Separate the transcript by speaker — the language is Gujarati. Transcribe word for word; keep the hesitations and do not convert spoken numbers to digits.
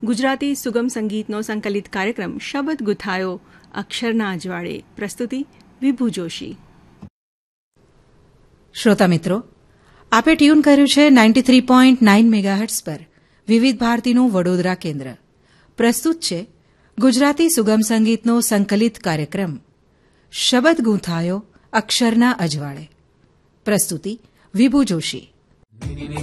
Speaker 1: ગુજરાતી સુગમ સંગીતનો સંકલિત કાર્યક્રમ શબદ ગુથાયો અક્ષરના અજવાળે. પ્રસ્તુતિ વિભુ જોશી.
Speaker 2: શ્રોતા મિત્રો, આપે ટ્યુન કર્યું છે ninety three point nine megahertz પર વિવિધ ભારતીનું વડોદરા કેન્દ્ર. પ્રસ્તુત છે ગુજરાતી સુગમ સંગીતનો સંકલિત કાર્યક્રમ શબદ ગૂંથાયો અક્ષરના અજવાળે. પ્રસ્તુતિ વિભુ જોશી.